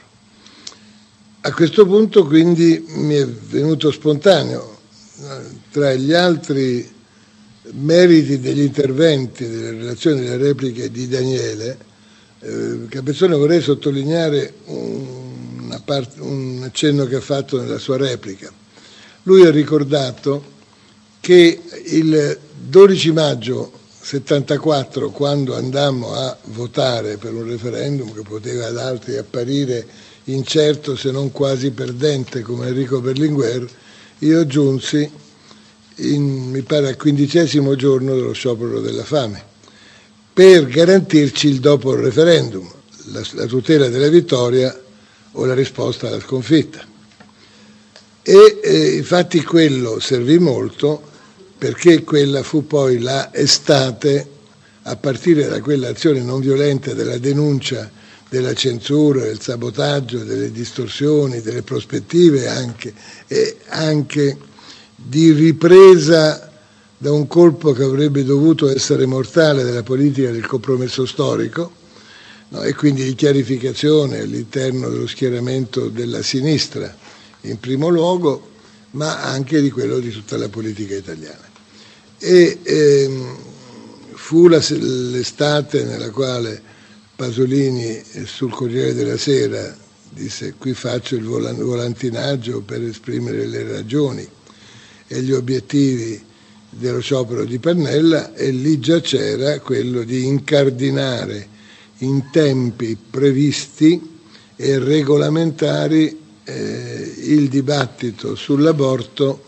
A questo punto quindi mi è venuto spontaneo, tra gli altri meriti degli interventi, delle relazioni, delle repliche di Daniele eh, Capezzone, vorrei sottolineare un, una part, un accenno che ha fatto nella sua replica. Lui ha ricordato che il dodici maggio settantaquattro, quando andammo a votare per un referendum che poteva ad altri apparire incerto se non quasi perdente come Enrico Berlinguer, io giunsi in, mi pare al quindicesimo giorno dello sciopero della fame per garantirci il dopo il referendum, la, la tutela della vittoria o la risposta alla sconfitta. E eh, infatti quello servì molto, perché quella fu poi la estate, a partire da quell'azione non violenta della denuncia della censura, del sabotaggio, delle distorsioni, delle prospettive anche, e anche di ripresa da un colpo che avrebbe dovuto essere mortale della politica del compromesso storico, no? E quindi di chiarificazione all'interno dello schieramento della sinistra in primo luogo, ma anche di quello di tutta la politica italiana. E ehm, fu la, l'estate nella quale Pasolini sul Corriere della Sera disse: qui faccio il volantinaggio per esprimere le ragioni e gli obiettivi dello sciopero di Pannella, e lì già c'era quello di incardinare in tempi previsti e regolamentari eh, il dibattito sull'aborto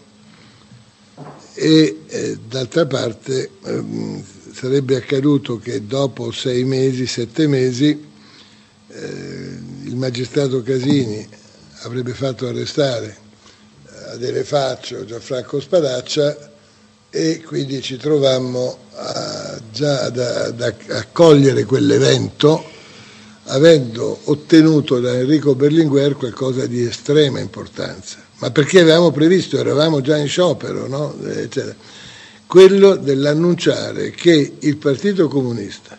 e eh, d'altra parte ehm, sarebbe accaduto che dopo sei mesi, sette mesi, eh, il magistrato Casini avrebbe fatto arrestare Adele Faccio, Gianfranco Spadaccia, e quindi ci trovammo a, già ad, ad accogliere quell'evento, avendo ottenuto da Enrico Berlinguer qualcosa di estrema importanza. Ma perché avevamo previsto, eravamo già in sciopero, no? Eccetera. Quello dell'annunciare che il Partito Comunista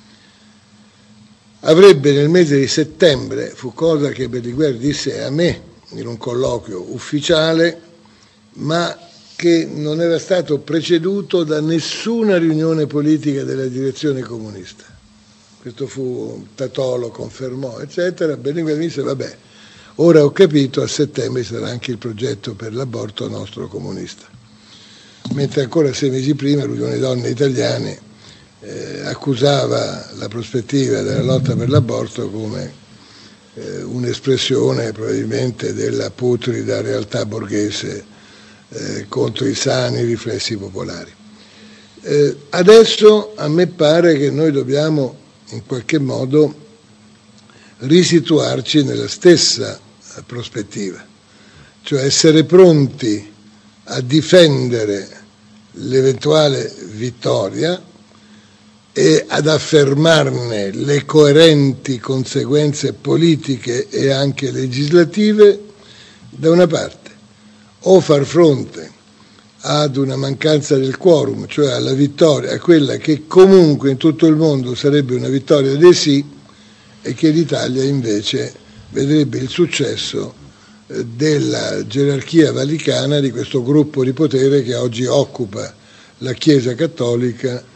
avrebbe nel mese di settembre, fu cosa che Berlinguer disse a me in un colloquio ufficiale, ma che non era stato preceduto da nessuna riunione politica della direzione comunista. Questo fu, Tatò lo confermò, eccetera. Berlinguer mi disse: vabbè, ora ho capito, a settembre sarà anche il progetto per l'aborto nostro comunista. Mentre ancora sei mesi prima l'Unione Donne Italiane eh, accusava la prospettiva della lotta per l'aborto come eh, un'espressione probabilmente della putrida realtà borghese eh, contro i sani riflessi popolari. Eh, adesso a me pare che noi dobbiamo in qualche modo risituarci nella stessa prospettiva, cioè essere pronti a difendere l'eventuale vittoria e ad affermarne le coerenti conseguenze politiche e anche legislative da una parte, o far fronte ad una mancanza del quorum, cioè alla vittoria, a quella che comunque in tutto il mondo sarebbe una vittoria dei sì, e che l'Italia invece vedrebbe il successo della gerarchia vaticana, di questo gruppo di potere che oggi occupa la Chiesa Cattolica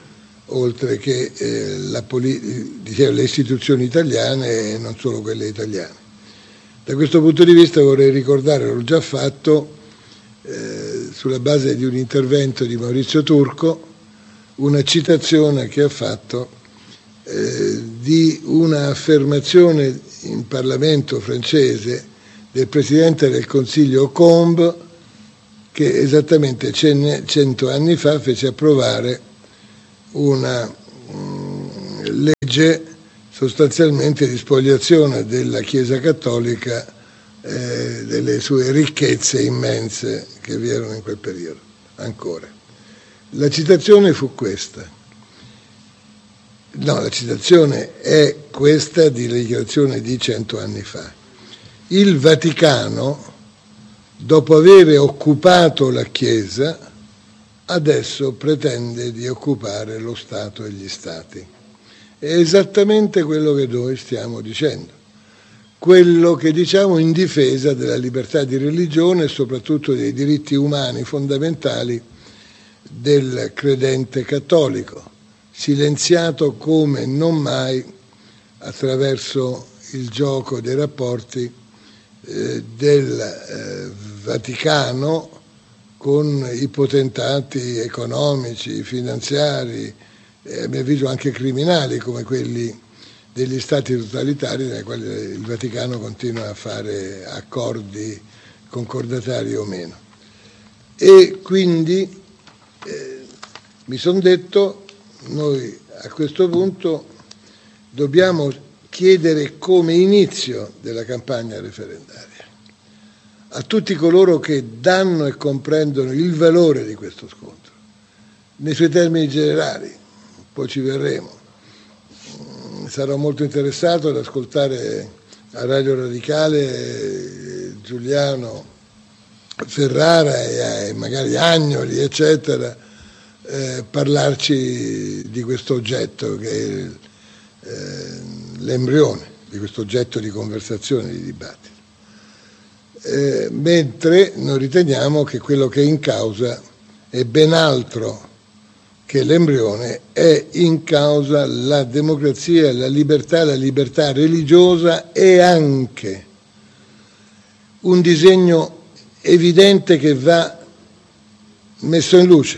oltre che eh, la poli- diciamo, le istituzioni italiane e non solo quelle italiane. Da questo punto di vista vorrei ricordare, l'ho già fatto, eh, sulla base di un intervento di Maurizio Turco, una citazione che ha fatto eh, di una affermazione in Parlamento francese del Presidente del Consiglio Combes, che esattamente cento anni fa fece approvare una mh, legge sostanzialmente di spoliazione della Chiesa Cattolica eh, delle sue ricchezze immense che vi erano in quel periodo ancora. La citazione fu questa. No, la citazione è questa di dichiarazione di cento anni fa. Il Vaticano, dopo aver occupato la Chiesa, adesso pretende di occupare lo Stato e gli Stati. È esattamente quello che noi stiamo dicendo, quello che diciamo in difesa della libertà di religione e soprattutto dei diritti umani fondamentali del credente cattolico, silenziato come non mai attraverso il gioco dei rapporti eh, del eh, Vaticano con i potentati economici, finanziari, e a mio avviso anche criminali come quelli degli stati totalitari nei quali il Vaticano continua a fare accordi concordatari o meno. E quindi eh, mi sono detto, noi a questo punto dobbiamo chiedere come inizio della campagna referendaria a tutti coloro che danno e comprendono il valore di questo scontro, nei suoi termini generali. Poi ci verremo. Sarò molto interessato ad ascoltare a Radio Radicale Giuliano Ferrara e magari Agnoli, eccetera, eh, parlarci di questo oggetto che è eh, l'embrione di questo oggetto di conversazione, di dibattito. Eh, mentre noi riteniamo che quello che è in causa è ben altro che l'embrione, è in causa la democrazia, la libertà, la libertà religiosa e anche un disegno evidente che va messo in luce.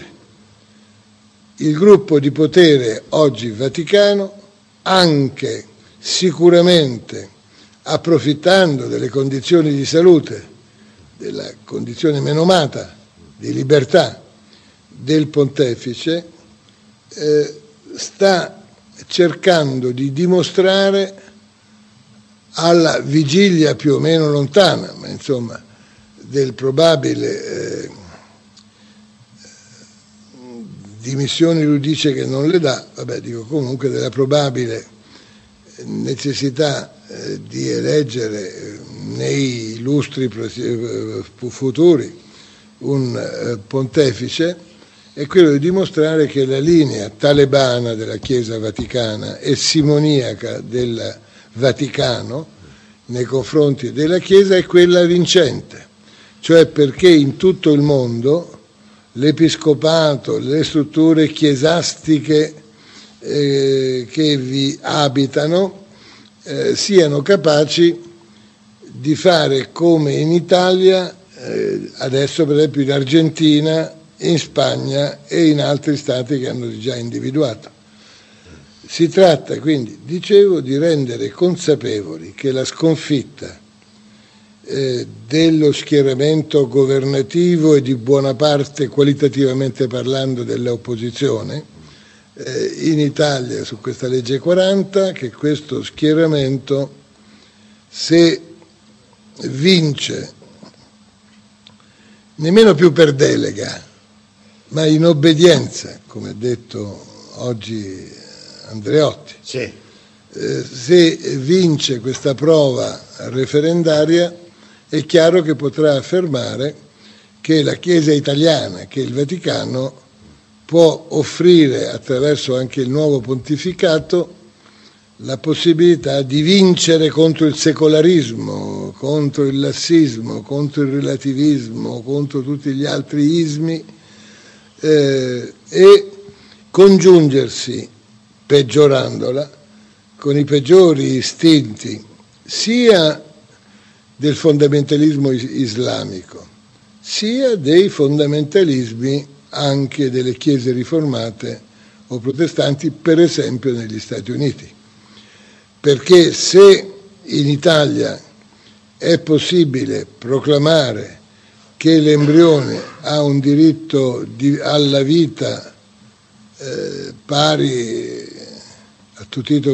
Il gruppo di potere oggi Vaticano, anche sicuramente approfittando delle condizioni di salute, della condizione menomata di libertà del pontefice, eh, sta cercando di dimostrare alla vigilia più o meno lontana, ma insomma del probabile eh, dimissioni lui dice che non le dà, vabbè dico comunque della probabile necessità eh, di eleggere eh, nei lustri eh, futuri un eh, pontefice, è quello di dimostrare che la linea talebana della Chiesa Vaticana e simoniaca del Vaticano nei confronti della Chiesa è quella vincente, cioè perché in tutto il mondo l'episcopato, le strutture chiesastiche eh, che vi abitano eh, siano capaci di fare come in Italia, eh, adesso per esempio in Argentina, in Spagna e in altri stati che hanno già individuato. Si tratta quindi, dicevo, di rendere consapevoli che la sconfitta eh, dello schieramento governativo e di buona parte, qualitativamente parlando, dell'opposizione eh, in Italia su questa legge quaranta, che questo schieramento, se vince nemmeno più per delega, ma in obbedienza, come ha detto oggi Andreotti, sì. eh, se vince questa prova referendaria è chiaro che potrà affermare che la Chiesa italiana, che il Vaticano, può offrire attraverso anche il nuovo pontificato la possibilità di vincere contro il secolarismo, contro il lassismo, contro il relativismo, contro tutti gli altri ismi, eh, e congiungersi, peggiorandola, con i peggiori istinti sia del fondamentalismo islamico, sia dei fondamentalismi anche delle chiese riformate o protestanti, per esempio negli Stati Uniti. Perché se in Italia è possibile proclamare che l'embrione ha un diritto di, alla vita eh, pari a tutti i